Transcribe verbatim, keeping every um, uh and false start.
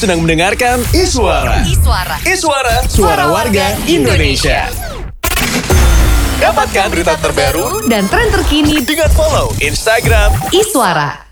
sedang mendengarkan Iswara. Iswara. Iswara, suara warga Indonesia. Dapatkan berita terbaru Dan tren terkini dengan follow Instagram Iswara.